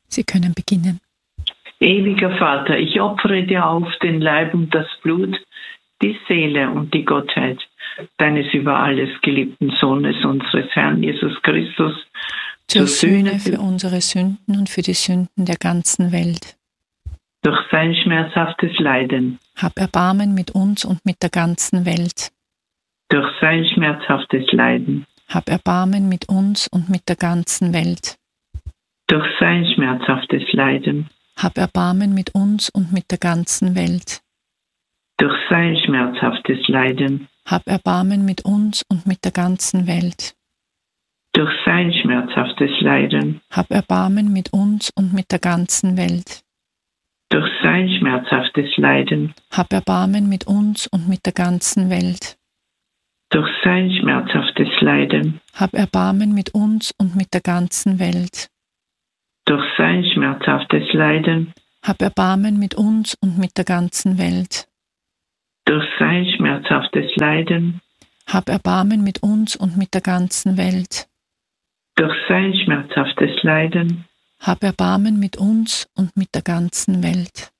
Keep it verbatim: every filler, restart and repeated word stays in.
Sie können beginnen. Ewiger Vater, ich opfere dir auf den Leib und das Blut, die Seele und die Gottheit deines über alles geliebten Sohnes, unseres Herrn Jesus Christus, zur Sühne für unsere Sünden und für die Sünden der ganzen Welt. Durch sein schmerzhaftes Leiden. Hab Erbarmen mit uns und mit der ganzen Welt. Durch sein schmerzhaftes Leiden. Hab Erbarmen mit uns und mit der ganzen Welt. Durch sein schmerzhaftes Leiden. Hab Erbarmen mit uns und mit der ganzen Welt. Durch sein schmerzhaftes Leiden. Hab Erbarmen mit uns und mit der ganzen Welt. Durch sein schmerzhaftes Leiden. Hab Erbarmen mit uns und mit der ganzen Welt. Durch sein schmerzhaftes Leiden. Hab Erbarmen mit uns und mit der ganzen Welt. Durch sein schmerzhaftes Leiden. Hab Erbarmen mit uns und mit der ganzen Welt. Durch sein schmerzhaftes Leiden. Hab Erbarmen mit uns und mit der ganzen Welt. Durch sein schmerzhaftes Leiden. Hab Erbarmen mit uns und mit der ganzen Welt. Durch sein schmerzhaftes Leiden. Hab Erbarmen mit uns und mit der ganzen Welt.